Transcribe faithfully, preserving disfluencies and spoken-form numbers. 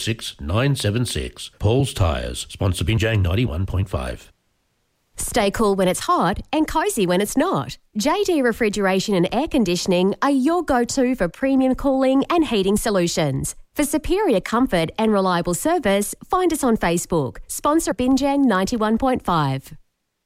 six nine seven six. Paul's Tyres, sponsor Binjang ninety-one point five. Stay cool when it's hot and cosy when it's not. J D Refrigeration and Air Conditioning are your go-to for premium cooling and heating solutions. For superior comfort and reliable service, find us on Facebook. Sponsor Binjang ninety-one point five.